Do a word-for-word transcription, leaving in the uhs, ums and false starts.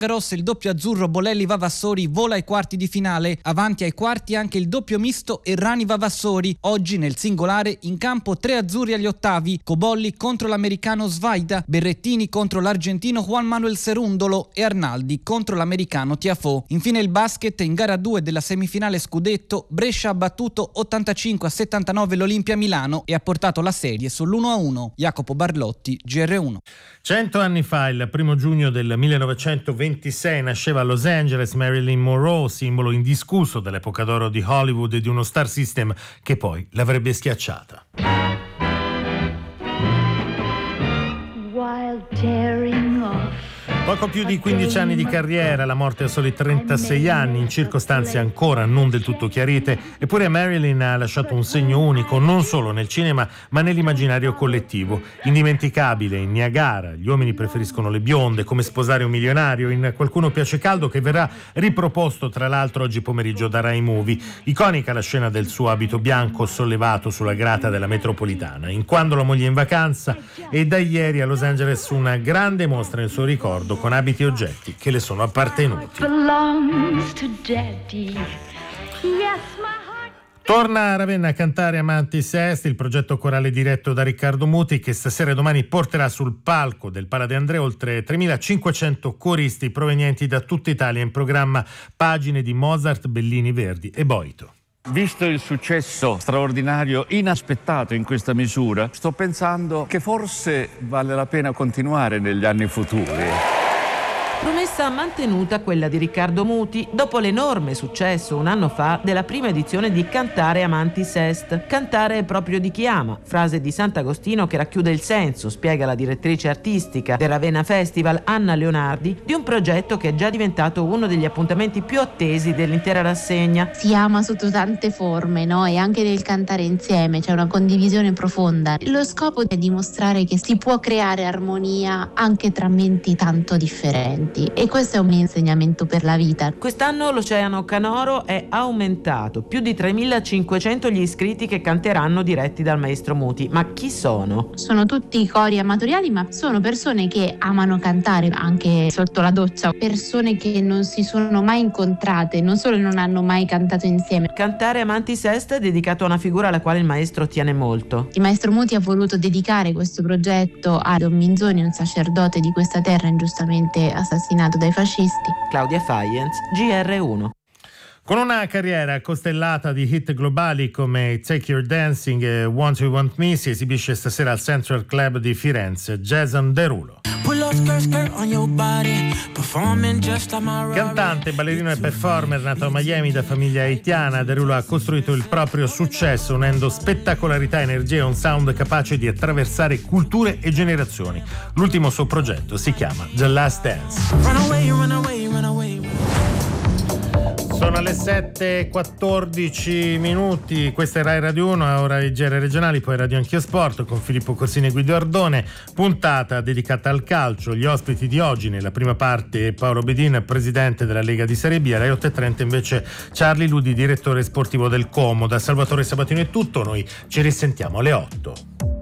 Rossa il doppio azzurro Bolelli Vavassori vola ai quarti di finale. Avanti ai quarti anche il doppio misto Errani Vavassori. Oggi nel singolare in campo tre azzurri agli ottavi: Cobolli contro l'americano Svaida, Berrettini contro l'argentino Juan Manuel Cerundolo e Arnaldi contro l'americano Tiafoe. Infine il basket, in gara due della semifinale scudetto, Brescia ha battuto ottantacinque a settantanove l'Olimpia Milano e ha portato la serie sull'uno a uno. Jacopo Barlotti, G R uno. Cento anni fa, il primo giugno del millenovecentoventisei, nasceva a Los Angeles Marilyn Monroe, simbolo indiscusso dell'epoca d'oro di Hollywood e di uno star system che poi l'avrebbe schiacciata. While tearing off. Poco più di quindici anni di carriera, la morte a soli trentasei anni, in circostanze ancora non del tutto chiarite, eppure Marilyn ha lasciato un segno unico non solo nel cinema ma nell'immaginario collettivo. Indimenticabile in Niagara, Gli uomini preferiscono le bionde, Come sposare un milionario, in Qualcuno piace caldo, che verrà riproposto tra l'altro oggi pomeriggio da Rai Movie. Iconica la scena del suo abito bianco sollevato sulla grata della metropolitana, in Quando la moglie è in vacanza, e da ieri a Los Angeles una grande mostra in suo ricordo con abiti e oggetti che le sono appartenuti. Torna a Ravenna a cantare Amantis Est, il progetto corale diretto da Riccardo Muti, che stasera e domani porterà sul palco del Pala de André oltre tremilacinquecento coristi provenienti da tutta Italia, in programma pagine di Mozart, Bellini, Verdi e Boito. Visto il successo straordinario, inaspettato in questa misura, sto pensando che forse vale la pena continuare negli anni futuri. Promessa mantenuta quella di Riccardo Muti dopo l'enorme successo un anno fa della prima edizione di Cantare Amantis Est. Cantare è proprio di chi ama, frase di Sant'Agostino che racchiude il senso, spiega la direttrice artistica del Ravenna Festival Anna Leonardi, di un progetto che è già diventato uno degli appuntamenti più attesi dell'intera rassegna. Si ama sotto tante forme, no? E anche nel cantare insieme c'è una condivisione profonda. Lo scopo è dimostrare che si può creare armonia anche tra menti tanto differenti. E questo è un insegnamento per la vita. Quest'anno l'Oceano Canoro è aumentato, più di tremilacinquecento gli iscritti che canteranno diretti dal maestro Muti. Ma chi sono? Sono tutti cori amatoriali, ma sono persone che amano cantare anche sotto la doccia, persone che non si sono mai incontrate, non solo non hanno mai cantato insieme. Cantare Amantis Est è dedicato a una figura alla quale il maestro tiene molto. Il maestro Muti ha voluto dedicare questo progetto a Don Minzoni, un sacerdote di questa terra ingiustamente assassinato dai fascisti. Claudia Faienz, G R uno. Con una carriera costellata di hit globali come Take Your Dancing e Want You Want Me, si esibisce stasera al Central Club di Firenze Jason Derulo. Cantante, ballerino e performer, nato a Miami da famiglia haitiana, Derulo ha costruito il proprio successo unendo spettacolarità, energia e un sound capace di attraversare culture e generazioni. L'ultimo suo progetto si chiama The Last Dance. Run away, run away, run away. Sono alle sette e quattordici minuti, questa è Rai Radio uno, ora i G R regionali, poi Radio Anch'io Sport con Filippo Corsini e Guido Ardone, puntata dedicata al calcio. Gli ospiti di oggi nella prima parte Paolo Bedin, presidente della Lega di Serie B, alle otto e trenta invece Charlie Ludi, direttore sportivo del Como. Da Salvatore Sabatino è tutto, noi ci risentiamo alle otto.